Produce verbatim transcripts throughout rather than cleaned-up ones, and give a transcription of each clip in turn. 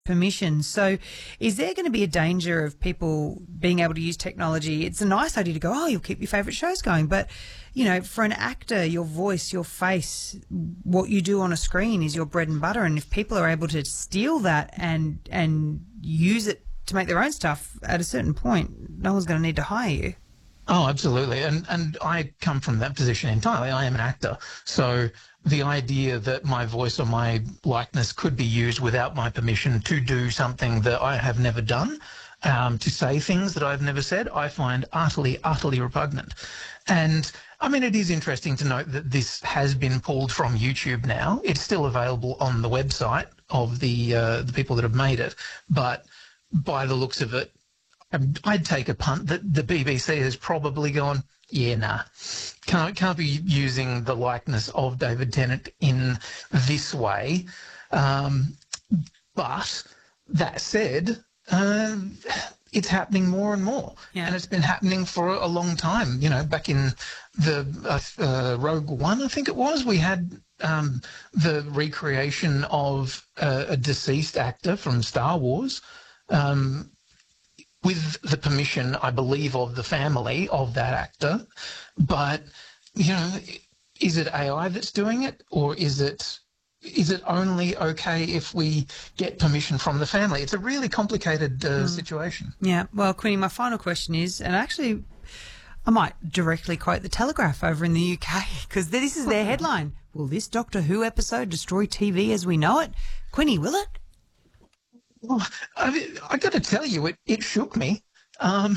permission. So is there going to be a danger of people being able to use technology? It's a nice idea to go, oh, you'll keep your favourite shows going. But, you know, for an actor, your voice, your face, what you do on a screen is your bread and butter. And if people are able to steal that and and use it to make their own stuff, at a certain point, no one's going to need to hire you. Oh, absolutely. And and I come from that position entirely. I am an actor. So the idea that my voice or my likeness could be used without my permission to do something that I have never done, um, to say things that I've never said, I find utterly, utterly repugnant. And I mean, it is interesting to note that this has been pulled from YouTube now. It's still available on the website of the uh, the people that have made it. But by the looks of it, I'd take a punt that the B B C has probably gone, yeah, nah, can't, can't be using the likeness of David Tennant in this way. Um, but that said, uh, it's happening more and more. Yeah. And it's been happening for a long time. You know, back in the uh, uh, Rogue One, I think it was, we had um, the recreation of uh, a deceased actor from Star Wars, um, with the permission, I believe, of the family of that actor. But, you know, is it A I that's doing it, or is it is it only okay if we get permission from the family? It's a really complicated uh, mm. situation. Yeah. Well, Quinny, my final question is, and actually I might directly quote the Telegraph over in the U K, because this is their headline. Will this Doctor Who episode destroy T V as we know it? Quinny, will it? Well, I, I got to tell you, it, it shook me. Um,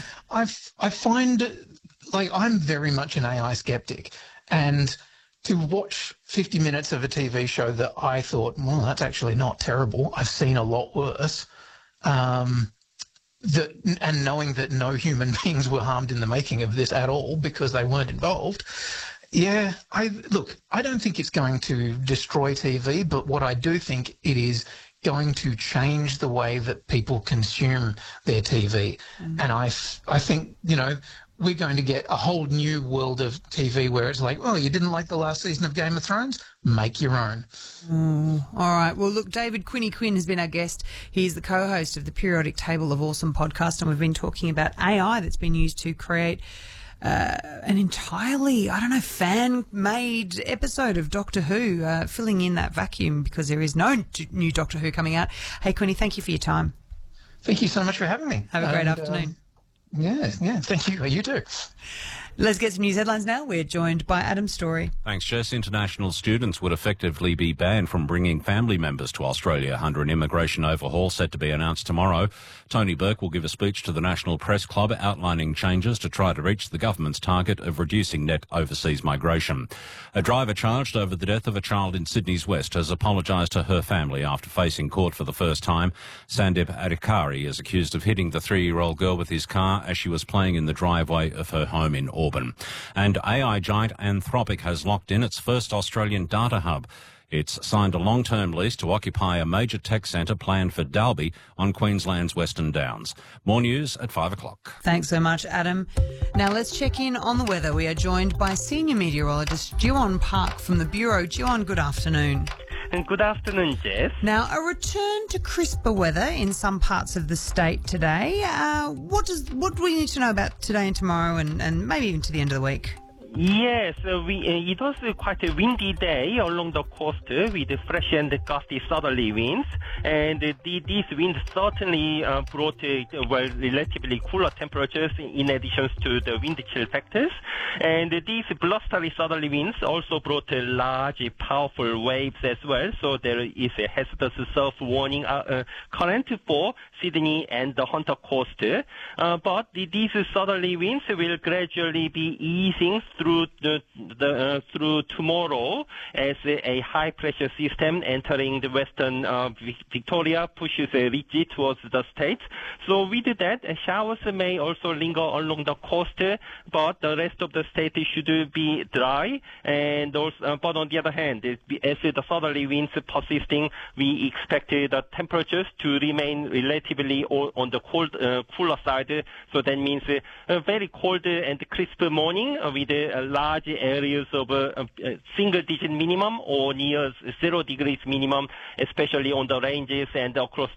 I I find, like, I'm very much an A I skeptic, and to watch fifty minutes of a T V show that I thought, well, that's actually not terrible, I've seen a lot worse, um, that, and knowing that no human beings were harmed in the making of this at all because they weren't involved, yeah, I look, I don't think it's going to destroy T V, but what I do think it is going to change the way that people consume their T V. Mm. And I, I think, you know, we're going to get a whole new world of T V where it's like, oh, you didn't like the last season of Game of Thrones? Make your own. Mm. All right. Well, look, David Quinny Quinn has been our guest. He's the co-host of the Periodic Table of Awesome podcast, and we've been talking about A I that's been used to create Uh, an entirely, I don't know, fan-made episode of Doctor Who, uh, filling in that vacuum because there is no d- new Doctor Who coming out. Hey, Quinny, thank you for your time. Thank you so much for having me. Have a great and, afternoon. Um, yeah, yeah, thank you. You too. Let's get some news headlines now. We're joined by Adam Story. Thanks, Jess. International students would effectively be banned from bringing family members to Australia under an immigration overhaul set to be announced tomorrow. Tony Burke will give a speech to the National Press Club outlining changes to try to reach the government's target of reducing net overseas migration. A driver charged over the death of a child in Sydney's West has apologised to her family after facing court for the first time. Sandip Adhikari is accused of hitting the three-year-old girl with his car as she was playing in the driveway of her home in Auburn. And A I giant Anthropic has locked in its first Australian data hub. It's signed a long-term lease to occupy a major tech centre planned for Dalby on Queensland's Western Downs. More news at five o'clock. Thanks so much, Adam. Now let's check in on the weather. We are joined by senior meteorologist Jiwon Park from the Bureau. Jiwon, good afternoon. And good afternoon, Jess. Now, a return to crisper weather in some parts of the state today. Uh, what does what do we need to know about today and tomorrow, and, and maybe even to the end of the week? Yes, uh, we, uh, it was uh, quite a windy day along the coast uh, with fresh and gusty southerly winds. And uh, the, these winds certainly uh, brought uh, well, relatively cooler temperatures in addition to the wind chill factors. And uh, these blustery southerly winds also brought uh, large, powerful waves as well. So there is a hazardous surf warning uh, uh, current for Sydney and the Hunter Coast. Uh, but the, these southerly winds will gradually be easing through the, the uh, through tomorrow as a, a high pressure system entering the western uh, Victoria pushes a ridge towards the state. So with that, uh, showers may also linger along the coast, but the rest of the state should be dry. And also, uh, but on the other hand, as the southerly winds persisting, we expect the temperatures to remain relatively on the cold, uh, cooler side. So that means a very cold and crisp morning with uh, large areas of uh, single-digit minimum or near zero degrees minimum, especially on the ranges and across